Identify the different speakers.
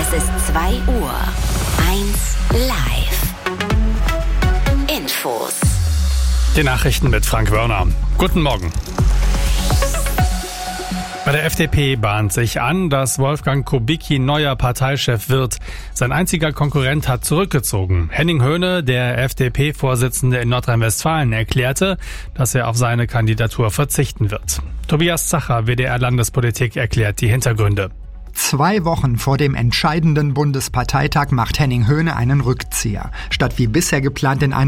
Speaker 1: Es ist 2 Uhr. 1 Live. Infos.
Speaker 2: Die Nachrichten mit Frank Wörner. Guten Morgen. Bei der FDP bahnt sich an, dass Wolfgang Kubicki neuer Parteichef wird. Sein einziger Konkurrent hat zurückgezogen. Henning Höhne, der FDP-Vorsitzende in Nordrhein-Westfalen, erklärte, dass er auf seine Kandidatur verzichten wird. Tobias Zacher, WDR-Landespolitik, erklärt die Hintergründe.
Speaker 3: 2 Wochen vor dem entscheidenden Bundesparteitag macht Henning Höhne einen Rückzieher. Statt wie bisher geplant in